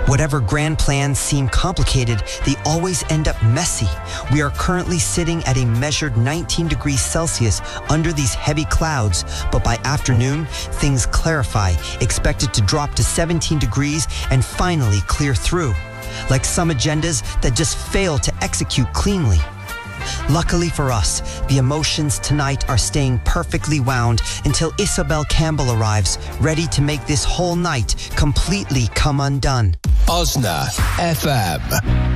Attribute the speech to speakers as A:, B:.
A: Whatever grand plans seem complicated, they always end up messy. We are currently sitting at a measured 19 degrees Celsius under these heavy clouds, but by afternoon, things clarify, expected to drop to 17 degrees and finally clear through. Like some agendas that just fail to execute cleanly. Luckily for us, the emotions tonight are staying perfectly wound until Isabel Campbell arrives, ready to make this whole night completely come undone.
B: Osna FM.